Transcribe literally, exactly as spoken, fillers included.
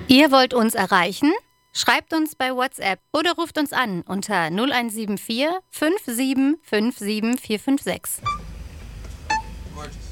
Ihr wollt uns erreichen? Schreibt uns bei WhatsApp oder ruft uns an unter null eins sieben vier fünf sieben fünf sieben vier fünf sechs. Gut.